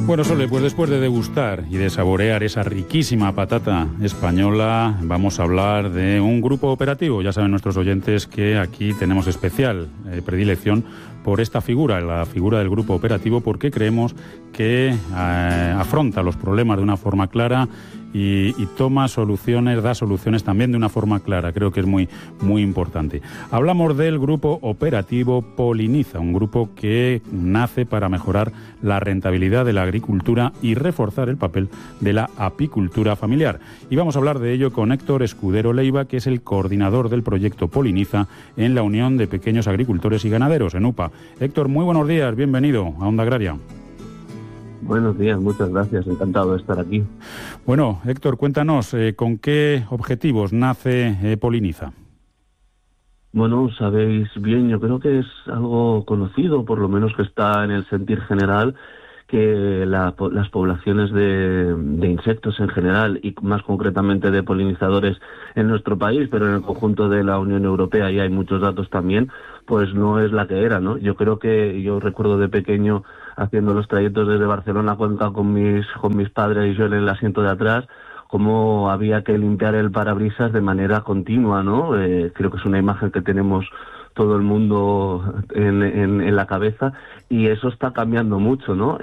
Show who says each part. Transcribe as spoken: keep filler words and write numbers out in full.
Speaker 1: Bueno, Sole, pues después de degustar y de saborear esa riquísima patata española, vamos a hablar de un grupo operativo. Ya saben nuestros oyentes que aquí tenemos especial eh, predilección por esta figura, la figura del grupo operativo, porque creemos que eh, afronta los problemas de una forma clara y, y toma soluciones, da soluciones también de una forma clara. Creo que es muy, muy importante. Hablamos del grupo operativo Poliniza, un grupo que nace para mejorar la rentabilidad de la agricultura y reforzar el papel de la apicultura familiar. Y vamos a hablar de ello con Héctor Escudero Leiva, que es el coordinador del proyecto Poliniza en la Unión de Pequeños Agricultores y Ganaderos, en U P A. Héctor, muy buenos días, bienvenido a Onda Agraria.
Speaker 2: Buenos días, muchas gracias, encantado de estar aquí.
Speaker 1: Bueno, Héctor, cuéntanos, eh, ¿con qué objetivos nace eh, Poliniza?
Speaker 2: Bueno, sabéis bien, yo creo que es algo conocido, por lo menos que está en el sentir general, que la, las poblaciones de, de insectos en general y más concretamente de polinizadores en nuestro país, pero en el conjunto de la Unión Europea, y hay muchos datos también, pues no es la que era, ¿no? Yo creo que, yo recuerdo de pequeño haciendo los trayectos desde Barcelona a Cuenca con mis, con mis padres y yo en el asiento de atrás, cómo había que limpiar el parabrisas de manera continua, ¿no? Eh, creo que es una imagen que tenemos todo el mundo en, en, en la cabeza, y eso está cambiando mucho, ¿no?